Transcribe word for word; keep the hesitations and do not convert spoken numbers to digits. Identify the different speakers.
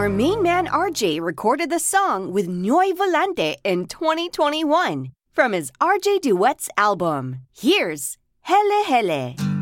Speaker 1: Our main man R J recorded the song with Noy Volante in twenty twenty-one from his R J Duets album. Here's Hele Hele.